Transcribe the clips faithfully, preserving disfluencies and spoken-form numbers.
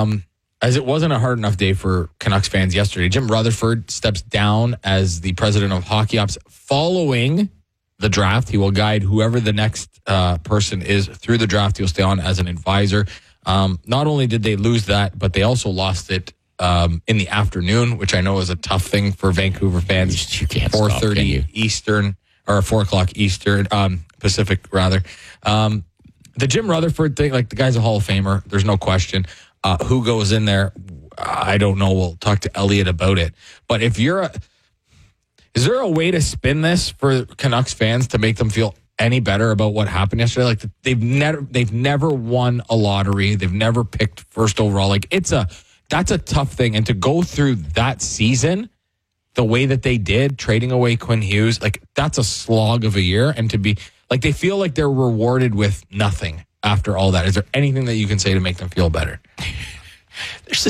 Um, as it wasn't a hard enough day for Canucks fans yesterday, Jim Rutherford steps down as the president of Hockey Ops following the draft. He will guide whoever the next uh, person is through the draft. He'll stay on as an advisor. Um, not only did they lose that, but they also lost it um, in the afternoon, which I know is a tough thing for Vancouver fans. You can't four thirty Eastern, or four o'clock Eastern, um, Pacific, rather. Um, the Jim Rutherford thing, like, the guy's a Hall of Famer. There's no question. Uh, who goes in there, I don't know. We'll talk to Elliot about it. But if you're a... Is there a way to spin this for Canucks fans to make them feel any better about what happened yesterday? Like, they've never they've never won a lottery. They've never picked first overall. Like, it's a that's a tough thing. And to go through that season the way that they did, trading away Quinn Hughes, like, that's a slog of a year. And to be like, they feel like they're rewarded with nothing after all that. Is there anything that you can say to make them feel better? There's a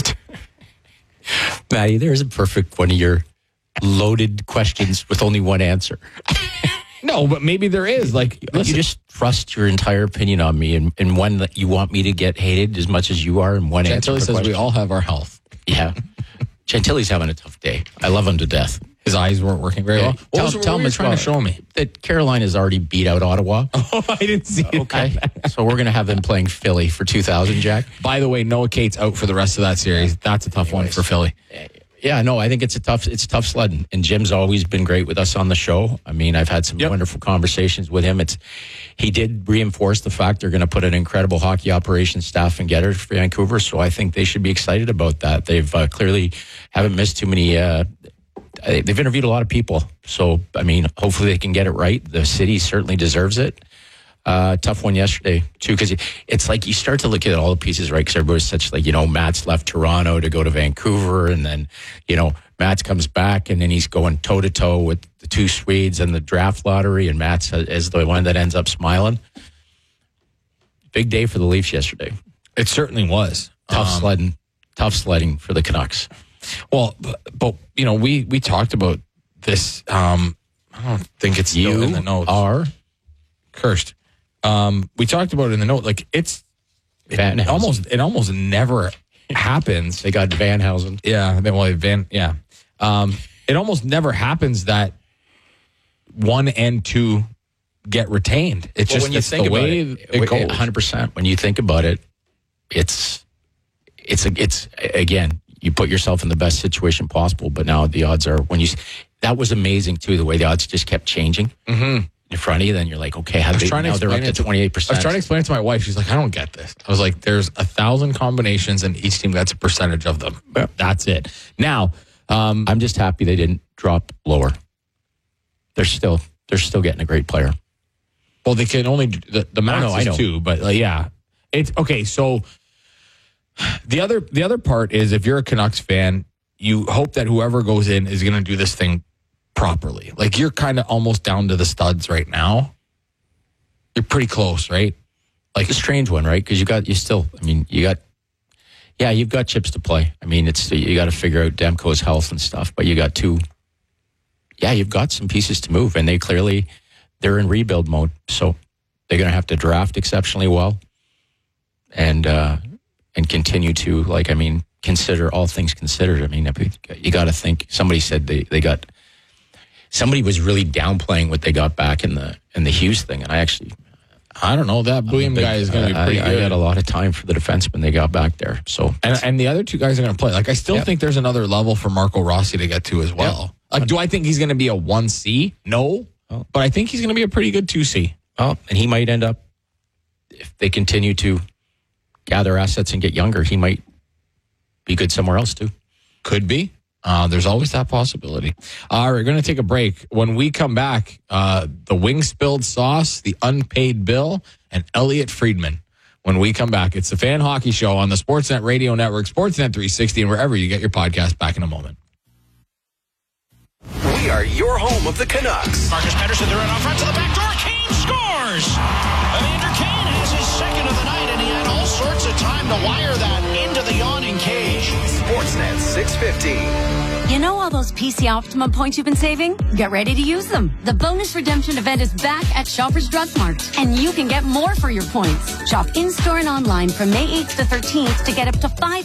Maddie, there's a perfect one of your loaded questions with only one answer. No, but maybe there is. Like, listen, you just trust your entire opinion on me, and, and one that you want me to get hated as much as you are, and one answer. Chantilly says question. We all have our health. Yeah. Chantilly's having a tough day. I love him to death. His eyes weren't working very yeah. well. What Tell, was, tell what him were you as trying well to show me that Carolina's already beat out Ottawa. Oh, I didn't see it. Okay. So we're going to have them playing Philly for two thousand, Jack. By the way, Noah Cates out for the rest of that series. That's a tough Anyways. one for Philly. Yeah, no, I think it's a tough, it's tough sledding. And Jim's always been great with us on the show. I mean, I've had some yep. wonderful conversations with him. It's, he did reinforce the fact they're going to put an incredible hockey operations staff and get it for Vancouver. So I think they should be excited about that. They've uh, clearly haven't missed too many, uh, they've interviewed a lot of people. So, I mean, hopefully they can get it right. The city certainly deserves it. Uh, tough one yesterday, too, because it's like you start to look at all the pieces, right? Because everybody's such like, you know, Matt's left Toronto to go to Vancouver, and then, you know, Matt comes back, and then he's going toe-to-toe with the two Swedes and the draft lottery, and Matt's is the one that ends up smiling. Big day for the Leafs yesterday. It certainly was. Tough um, sledding. Tough sledding for the Canucks. Well, but, but you know, we, we talked about this. Um, I don't think it's still you in the notes. are cursed. Um, we talked about it in the note. Like, it's it Van almost it almost never happens. They got Van Housen. Yeah, they well Van. Yeah, um, it almost never happens that one and two get retained. It's well, just when you it's think the about way it, it goes. one hundred percent. When you think about it, it's it's a, it's again. You put yourself in the best situation possible, but now the odds are when you. That was amazing too. The way the odds just kept changing. Mm-hmm. In front of you, then you're like, okay, how they, now they're up to twenty-eight percent. I was trying to explain it to my wife. She's like, I don't get this. I was like, there's a thousand combinations and each team gets a percentage of them. Yeah. That's it. Now, um, I'm just happy they didn't drop lower. They're still they're still getting a great player. Well, they can only, the, the max no, no, is I know. two, but uh, yeah. It's okay. So the other, the other part is if you're a Canucks fan, you hope that whoever goes in is going to do this thing properly. Like, you're kind of almost down to the studs right now. You're pretty close, right? Like, it's a strange one, right? Because you got, you still, I mean, you got, yeah, you've got chips to play. I mean, it's, you got to figure out Demko's health and stuff, but you got two, yeah, you've got some pieces to move, and they clearly, they're in rebuild mode. So they're going to have to draft exceptionally well and, uh, and continue to, like, I mean, consider all things considered. I mean, you got to think, somebody said they, they got, somebody was really downplaying what they got back in the in the Hughes thing, and I actually, I don't know, that William guy is going to be pretty I, good. I got a lot of time for the defenseman they got back there. So, and, and the other two guys are going to play. Like, I still yep. think there's another level for Marco Rossi to get to as well. Yep. Like, do I think he's going to be a one C? No, oh. But I think he's going to be a pretty good two C. Oh, and he might end up, if they continue to gather assets and get younger, he might be good somewhere else too. Could be. Uh, there's always that possibility. All right, we're going to take a break. When we come back, uh, the wing spilled sauce, the unpaid bill, and Elliot Friedman. When we come back, it's the Fan Hockey Show on the Sportsnet Radio Network, Sportsnet three sixty, and wherever you get your podcast. Back in a moment. We are your home of the Canucks. Marcus Pettersson, they're in off front to the back door. Kane scores! Evander Kane has his second of the night, and he had all sorts of time to wire that into the yawning cage. Sportsnet six fifty. You know all those P C Optimum points you've been saving? Get ready to use them. The bonus redemption event is back at Shoppers Drug Mart, and you can get more for your points. Shop in-store and online from May eighth to thirteenth to get up to five